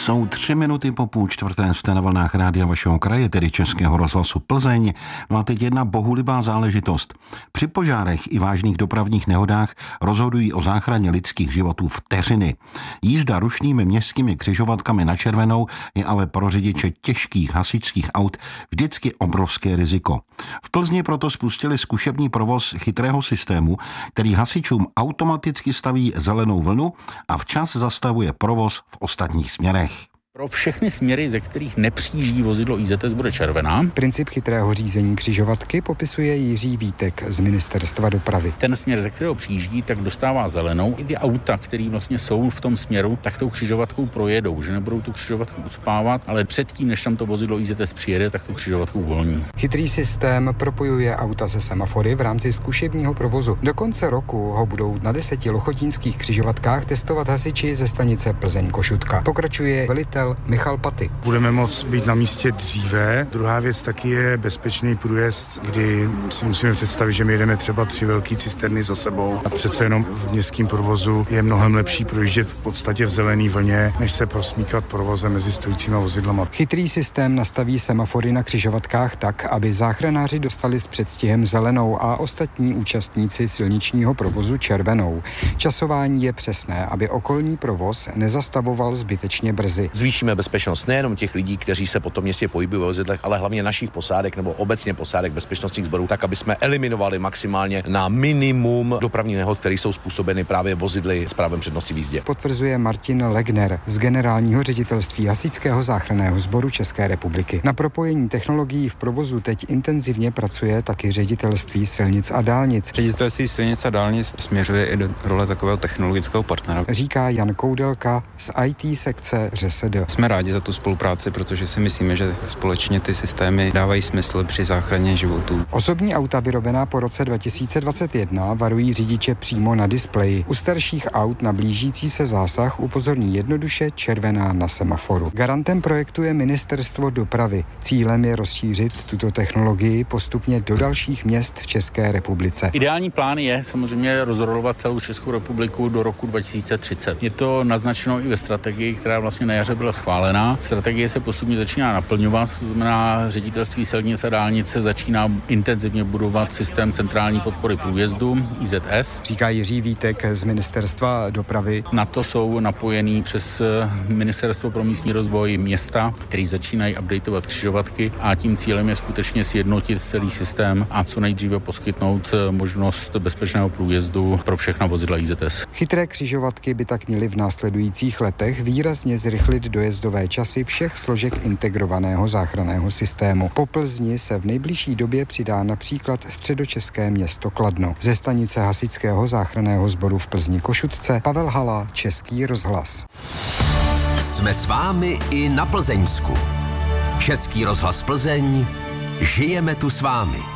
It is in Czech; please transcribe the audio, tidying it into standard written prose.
Jsou 3 minuty po 3:30, jste na vlnách rádia vašeho kraje, tedy Českého rozhlasu Plzeň. No a teď jedna bohulibá záležitost. Při požárech i vážných dopravních nehodách rozhodují o záchraně lidských životů vteřiny. Jízda rušnými městskými křižovatkami na červenou je ale pro řidiče těžkých hasičských aut vždycky obrovské riziko. V Plzni proto spustili zkušební provoz chytrého systému, který hasičům automaticky staví zelenou vlnu a včas zastavuje provoz v ostatních směrech. Pro všechny směry, ze kterých nepřijíždí vozidlo IZS, bude červená. Princip chytrého řízení křižovatky popisuje Jiří Vítek z Ministerstva dopravy. Ten směr, ze kterého přijíždí, tak dostává zelenou. I ty auta, které vlastně jsou v tom směru, tak tou křižovatkou projedou, že nebudou tu křižovatku ucpávat, ale předtím, než tam to vozidlo IZS přijede, tak tu křižovatku uvolní. Chytrý systém propojuje auta se semafory v rámci zkušebního provozu. Do konce roku ho budou na 10 lochotínských křižovatkách testovat hasiči ze stanice Plzeň-Košutka. Pokračuje velitel Michal Paty. Budeme moct být na místě dříve. Druhá věc taky je bezpečný průjezd, kdy si musíme představit, že my jedeme třeba 3 velké cisterny za sebou a přece jenom v městském provozu je mnohem lepší projíždět v podstatě v zelené vlně, než se prosmíkat provozem mezi stojícíma vozidlama. Chytrý systém nastaví semafory na křižovatkách tak, aby záchranáři dostali s předstihem zelenou a ostatní účastníci silničního provozu červenou. Časování je přesné, aby okolní provoz nezastavoval zbytečně brzy. Zvýšíme bezpečnost nejenom těch lidí, kteří se po tom městě pohybují ve vozidlech, ale hlavně našich posádek nebo obecně posádek bezpečnostních sborů, tak aby jsme eliminovali maximálně na minimum dopravní nehod, které jsou způsobeny právě vozidly s právem přednosti v jízdě. Potvrzuje Martin Legner z Generálního ředitelství Hasičského záchranného sboru České republiky. Na propojení technologií v provozu teď intenzivně pracuje taky Ředitelství silnic a dálnic. Ředitelství silnic a dálnic směřuje i do role takového technologického partnera. Říká Jan Koudelka z IT sekce ŘSD. Jsme rádi za tu spolupráci, protože si myslíme, že společně ty systémy dávají smysl při záchraně životů. Osobní auta vyrobená po roce 2021 varují řidiče přímo na displeji. U starších aut na blížící se zásah upozorní jednoduše červená na semaforu. Garantem projektu je Ministerstvo dopravy. Cílem je rozšířit tuto technologii postupně do dalších měst v České republice. Ideální plán je samozřejmě rozrolovat celou Českou republiku do roku 2030. Je to naznačeno i ve strategii, která vlastně na jaře byla schválená. Strategie se postupně začíná naplňovat, to znamená Ředitelství silnic a dálnice začíná intenzivně budovat systém centrální podpory průjezdu IZS. Říká Jiří Vítek z Ministerstva dopravy. Na to jsou napojený přes Ministerstvo pro místní rozvoj města, který začínají updateovat křižovatky a tím cílem je skutečně sjednotit celý systém a co nejdříve poskytnout možnost bezpečného průjezdu pro všechna vozidla IZS. Chytré křižovatky by tak měly v následujících letech výrazně zrychlit dojezdové časy všech složek integrovaného záchranného systému. Po Plzni se v nejbližší době přidá například středočeské město Kladno. Ze stanice Hasičského záchranného sboru v Plzni Košutce Pavel Hala, Český rozhlas. Jsme s vámi i na Plzeňsku. Český rozhlas Plzeň, žijeme tu s vámi.